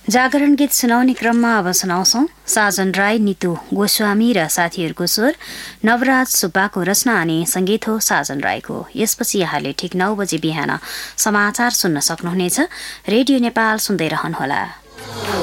जागरण गीत सुनाउने क्रममा अब सुनाउँछौं साजन राई, नितु गोस्वामी र साथीहरूको स्वर, नवराज सुब्बाको रचना अनि संगीत हो साजन राईको। यसपछि यहाँले ठिक 9 बजे बिहान समाचार सुन्न सक्नुहुनेछ। रेडियो नेपाल सुन्दै रहनुहोला।